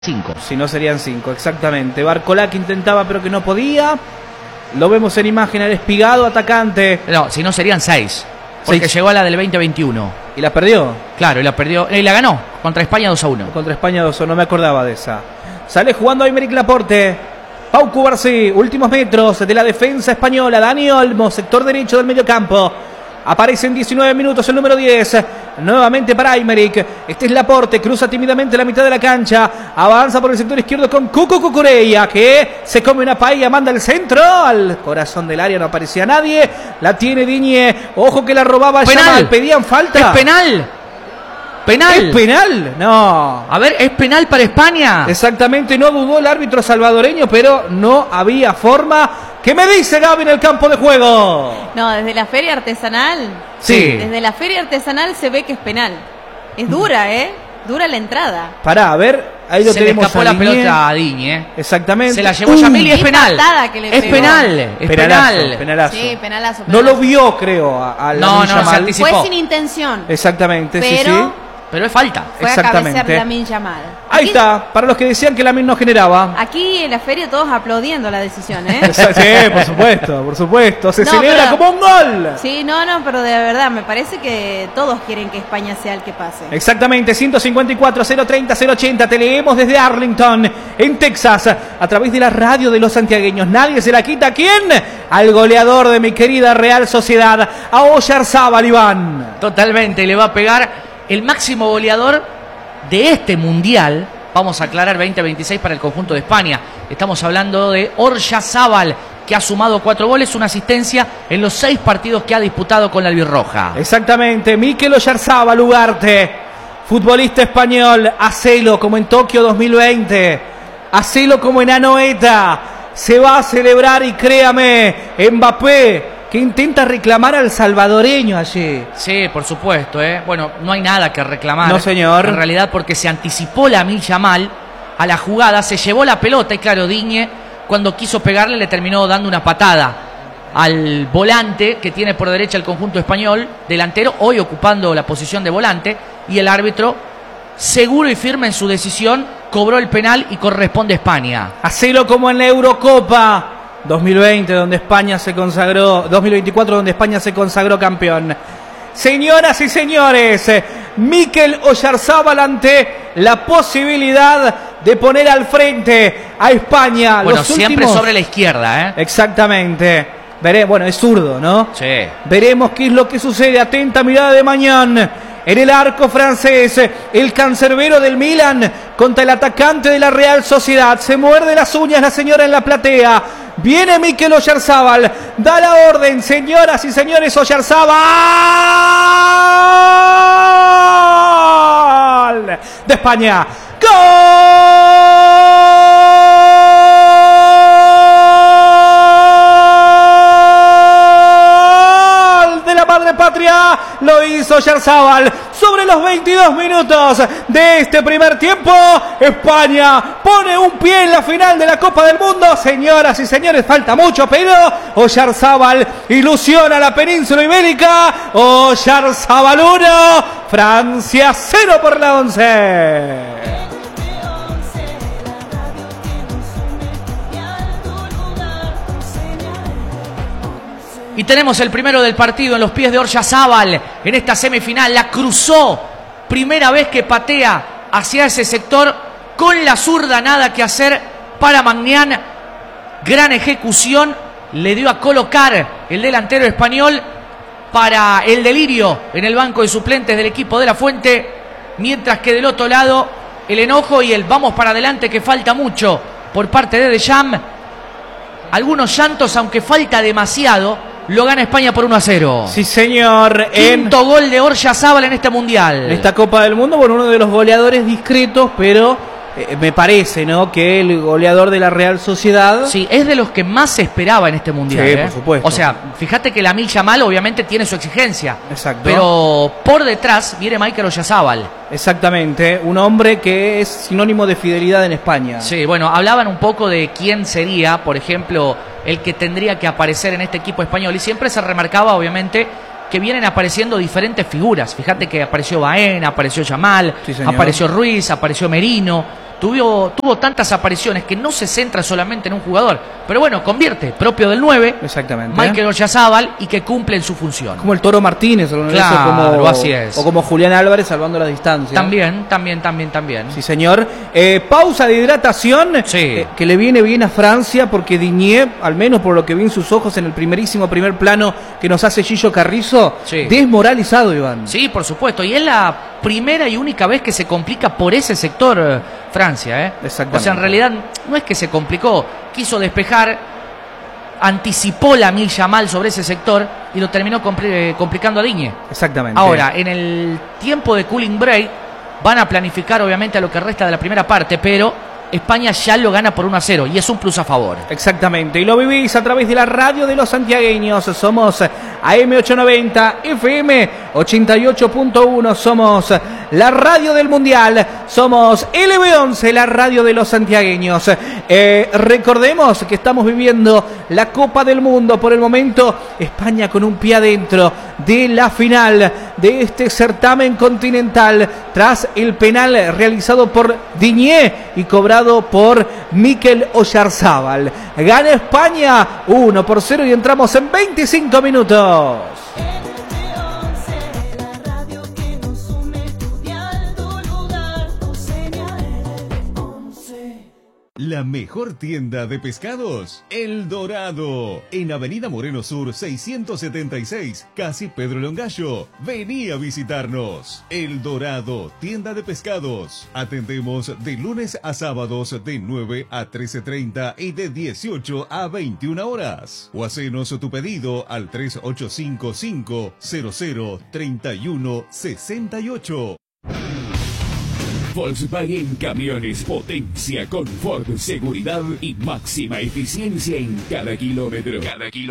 5. Si no serían 5, exactamente. Barcolá que intentaba pero que no podía. Lo vemos en imagen al Espigado, atacante. No, si no serían 6. Porque llegó a la del 2021. ¿Y la perdió? Claro, y la perdió. Y la ganó contra España 2-1. Contra España 2-1, no me acordaba de esa. Sale jugando Aymeric Laporte. Pau Cubarsí, últimos metros de la defensa española. Dani Olmo, sector derecho del mediocampo. Aparece en 19 minutos el número 10. Nuevamente para Aymeric. Este es Laporte. Cruza tímidamente la mitad de la cancha. Avanza por el sector izquierdo con Cucu Cucurella, que se come una paella. Manda el centro. Al corazón del área no aparecía nadie. La tiene Digne. Ojo que la robaba Yamal. Pedían falta. ¿Es penal? ¿Penal? ¿Es penal? No. A ver, ¿es penal para España? Exactamente, no dudó el árbitro salvadoreño, pero no había forma. ¿Qué me dice Gaby en el campo de juego? No, desde la feria artesanal. Sí. Desde la feria artesanal se ve que es penal. Es dura, ¿eh? Dura la entrada. Pará, a ver, ahí lo tenemos. Se le escapó la pelota a Digne. Exactamente. Se la llevó Yamil y es penal. Es penal. Es penal. Penalazo. Sí, penalazo. No lo vio, creo, a No, se anticipó. Fue sin intención. Exactamente, pero sí. Pero es falta. Fue a cabecear Lamine Yamal. Ahí está, para los que decían que Lamine no generaba. Aquí en la feria todos aplaudiendo la decisión, ¿eh? Sí, por supuesto, por supuesto. Se celebra como un gol. Sí, no, pero de verdad, me parece que todos quieren que España sea el que pase. Exactamente, 154, 030, 080. Te leemos desde Arlington, en Texas, a través de la radio de los santiagueños. Nadie se la quita. ¿A quién? Al goleador de mi querida Real Sociedad, a Oyarzábal, Iván. Totalmente, le va a pegar el máximo goleador de este mundial. Vamos a aclarar 2026 para el conjunto de España. Estamos hablando de Oyarzábal, que ha sumado 4 goles, una asistencia en los 6 partidos que ha disputado con la albirroja. Exactamente, Mikel Oyarzábal Ugarte, futbolista español. Hacelo como en Tokio 2020, hacelo como en Anoeta. Se va a celebrar y créame, Mbappé, que intenta reclamar al salvadoreño allí. Sí, por supuesto, Bueno, no hay nada que reclamar. No, señor. En realidad, porque se anticipó Lamine Yamal a la jugada, se llevó la pelota y claro, Digne, cuando quiso pegarle, le terminó dando una patada al volante que tiene por derecha el conjunto español, delantero, hoy ocupando la posición de volante, y el árbitro, seguro y firme en su decisión, cobró el penal y corresponde a España. Hacelo como en la Eurocopa 2020, donde España se consagró, 2024, donde España se consagró campeón. Señoras y señores, Mikel Oyarzábal ante la posibilidad de poner al frente a España. Bueno, siempre sobre la izquierda, Exactamente. Bueno, es zurdo, ¿no? Sí. Veremos qué es lo que sucede. Atenta mirada de Mañán. En el arco francés, el cancerbero del Milan contra el atacante de la Real Sociedad. Se muerde las uñas la señora en la platea. Viene Mikel Oyarzábal. Da la orden, señoras y señores. Oyarzábal de España. ¡Gol de la madre patria! Lo hizo Oyarzábal sobre los 22 minutos de este primer tiempo. España pone un pie en la final de la Copa del Mundo. Señoras y señores, falta mucho, pero Oyarzábal ilusiona a la península ibérica. Oyarzábal 1, Francia 0 por la 11. Y tenemos el primero del partido en los pies de Oyarzábal en esta semifinal. La cruzó, primera vez que patea hacia ese sector con la zurda, nada que hacer para Magnán. Gran ejecución, le dio a colocar el delantero español para el delirio en el banco de suplentes del equipo de La Fuente, mientras que del otro lado el enojo y el vamos para adelante, que falta mucho por parte de Deschamps. Algunos llantos, aunque falta demasiado. Lo gana España por 1-0. Sí, señor. Quinto gol de Oyarzábal en este mundial. En esta Copa del Mundo, bueno, uno de los goleadores discretos, pero me parece, ¿no?, que el goleador de la Real Sociedad. Sí, es de los que más se esperaba en este mundial. Sí, por supuesto. O sea, fíjate que Lamine Yamal obviamente tiene su exigencia. Exacto. Pero por detrás viene Mikel Oyarzábal. Exactamente, un hombre que es sinónimo de fidelidad en España. Sí, bueno, hablaban un poco de quién sería, por ejemplo, el que tendría que aparecer en este equipo español. Y siempre se remarcaba, obviamente, que vienen apareciendo diferentes figuras. Fíjate que apareció Baena, apareció Yamal, sí, apareció Ruiz, apareció Merino. tuvo tantas apariciones que no se centra solamente en un jugador. Pero bueno, convierte, propio del 9, Exactamente. Michael Oyarzábal, y que cumple en su función. Como el Toro Martínez, Claro, así es. O como Julián Álvarez salvando la distancia. También. Sí, señor. Pausa de hidratación Sí. que le viene bien a Francia porque Digne, al menos por lo que vi en sus ojos en el primer plano que nos hace Gillo Carrizo, Sí. desmoralizado, Iván. Sí, por supuesto. Y es la primera y única vez que se complica por ese sector Francia. Exactamente. O sea, en realidad no es que se complicó. Quiso despejar, anticipó la Lamine Yamal sobre ese sector y lo terminó complicando a Digne. Exactamente. Ahora, en el tiempo de cooling break van a planificar obviamente a lo que resta de la primera parte, pero España ya lo gana por 1-0 y es un plus a favor. Exactamente, y lo vivís a través de la radio de los santiagueños. Somos AM890, FM 88.1, somos la radio del Mundial, somos LB11, la radio de los santiagueños. Recordemos que estamos viviendo la Copa del Mundo. Por el momento, España con un pie adentro de la final de este certamen continental tras el penal realizado por Digne y cobrado por Mikel Oyarzábal. Gana España 1-0 y entramos en 25 minutos. La mejor tienda de pescados, El Dorado, en Avenida Moreno Sur 676, casi Pedro Longallo. Vení a visitarnos. El Dorado, tienda de pescados. Atendemos de lunes a sábados de 9 a 13:30 y de 18 a 21 horas. O hacenos tu pedido al 3855-003168. Volkswagen Camiones, potencia, confort, seguridad y máxima eficiencia en cada kilómetro.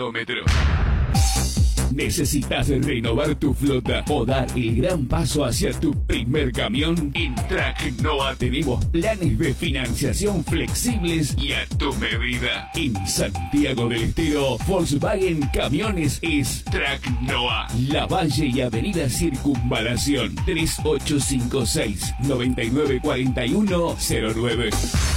¿Necesitas renovar tu flota o dar el gran paso hacia tu primer camión? En Tracnoa tenemos planes de financiación flexibles y a tu medida. En Santiago del Estero, Volkswagen Camiones es Tracnoa. La Valle y Avenida Circunvalación 3856-994109.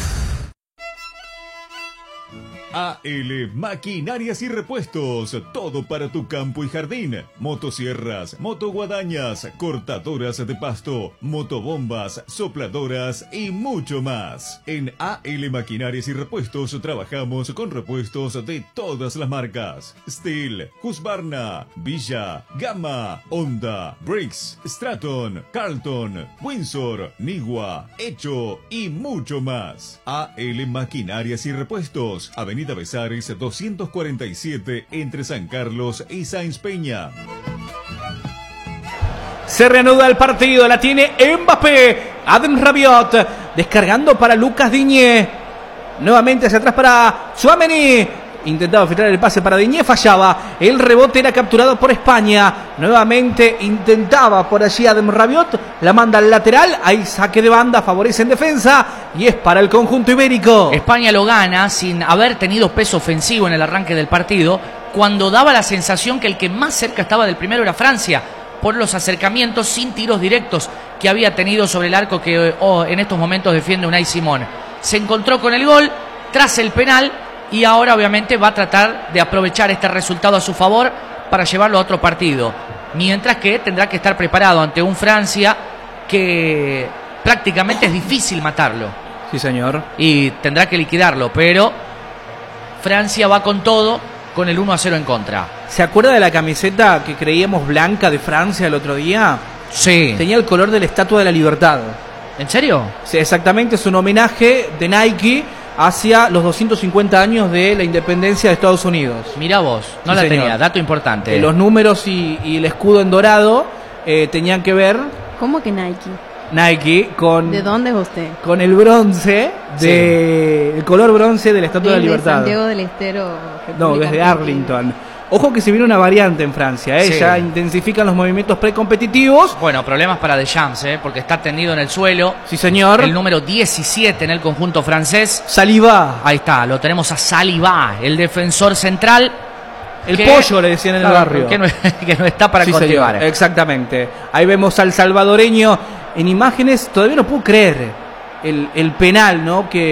AL Maquinarias y Repuestos, todo para tu campo y jardín. Motosierras, motoguadañas, cortadoras de pasto, motobombas, sopladoras y mucho más. En AL Maquinarias y Repuestos trabajamos con repuestos de todas las marcas: Steel, Husqvarna, Villa, Gamma, Honda, Briggs, Straton, Carlton, Windsor, Nigua, Hecho y mucho más. AL Maquinarias y Repuestos, Avenida Besares 247, entre San Carlos y Sáenz Peña. Se reanuda el partido, la tiene Mbappé, Adem Rabiot, descargando para Lucas Digne, nuevamente hacia atrás para Tchouaméni, intentaba filtrar el pase para Digne, fallaba, el rebote era capturado por España, nuevamente intentaba por allí Adem Rabiot, la manda al lateral, hay saque de banda, favorece en defensa y es para el conjunto ibérico. España lo gana sin haber tenido peso ofensivo en el arranque del partido, cuando daba la sensación que el que más cerca estaba del primero era Francia, por los acercamientos sin tiros directos que había tenido sobre el arco que en estos momentos defiende Unai Simón. Se encontró con el gol tras el penal y ahora obviamente va a tratar de aprovechar este resultado a su favor para llevarlo a otro partido, mientras que tendrá que estar preparado ante un Francia que prácticamente es difícil matarlo. Sí, señor. Y tendrá que liquidarlo, pero Francia va con todo, con el 1-0 en contra. ¿Se acuerda de la camiseta que creíamos blanca de Francia el otro día? Sí. Tenía el color de la Estatua de la Libertad. ¿En serio? Sí, exactamente, es un homenaje de Nike hacia los 250 años de la independencia de Estados Unidos. Mirá vos, no Sí, la señor. tenía, dato importante. Los números y el escudo en dorado tenían que ver, ¿Cómo que Nike? Nike, con ¿De dónde es usted? con el bronce, el color bronce de la Estatua de la Desde Libertad. Santiago del Estero. No, República desde Argentina. Arlington. Ojo que se viene una variante en Francia, Sí. ya intensifican los movimientos precompetitivos. Bueno, problemas para Deschamps, porque está tendido en el suelo. Sí, señor. El número 17 en el conjunto francés. Saliba, Ahí está, lo tenemos a Saliba, el defensor central. el que- pollo le decían en el Claro, barrio. Que no, que no está para Sí, continuar. señor, exactamente. Ahí vemos al salvadoreño en imágenes, todavía no puedo creer. el penal, ¿no? Que